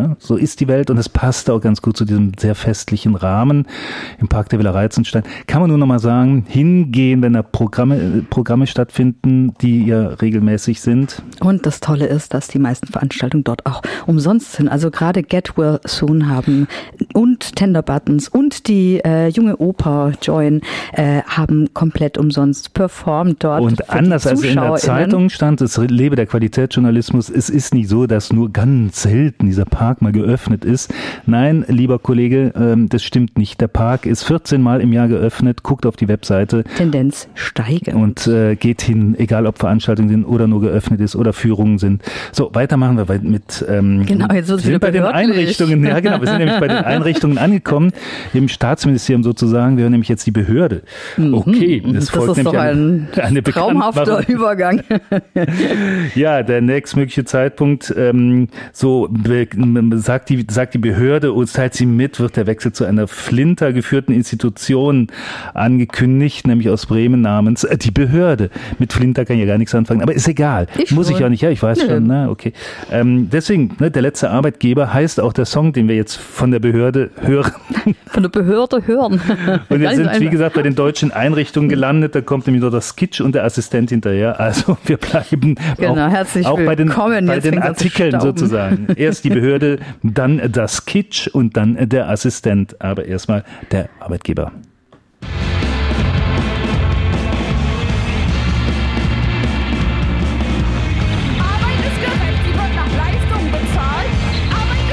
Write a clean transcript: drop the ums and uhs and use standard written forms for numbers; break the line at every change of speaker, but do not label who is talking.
Ja, so ist die Welt und es passt auch ganz gut zu diesem sehr festlichen Rahmen im Park der Villa Reizenstein. Kann man nur noch mal sagen, hingehen, wenn da Programme stattfinden, die ja regelmäßig sind.
Und das Tolle ist, dass die meisten Veranstaltungen dort auch umsonst sind. Also gerade Get Well Soon haben und Tender Buttons und die junge Oper Join haben komplett umsonst performt dort.
Und anders als in der Zeitung stand, es lebe der Qualitätsjournalismus, es ist nicht so, dass nur ganz selten dieser Park mal geöffnet ist. Nein, lieber Kollege, das stimmt nicht. Der Park ist 14 Mal im Jahr geöffnet, guckt auf die Webseite.
Tendenz steigend.
Und geht hin, egal ob Veranstaltungen sind oder nur geöffnet ist oder Führungen sind. So, weitermachen wir mit
genau, jetzt
wir sind bei den Einrichtungen. Ja, genau, wir sind nämlich bei den Einrichtungen angekommen, im Staatsministerium sozusagen. Wir hören nämlich jetzt die Behörde. Okay,
das folgt ist doch ein traumhafter Übergang.
Ja, der nächstmögliche Zeitpunkt, sagt die Behörde, uns teilt sie mit, wird der Wechsel zu einer Flinter geführten Institution angekündigt, nämlich aus Bremen namens die Behörde. Mit Flinter kann ich ja gar nichts anfangen, aber ist egal. Muss ich ja nicht, ja, ich weiß schon, na, okay. Deswegen, der letzte Arbeitgeber heißt auch der Song, den wir jetzt von der Behörde hören.
Von der Behörde hören.
Und wir sind, wie gesagt, bei den deutschen Einrichtungen gelandet, da kommt nämlich noch das Kitsch und der Assistent hinterher. Also wir bleiben auch bei den Artikeln sozusagen. Erst die Behörde, dann das Kitsch und dann der Assistent, aber erstmal der Arbeitgeber.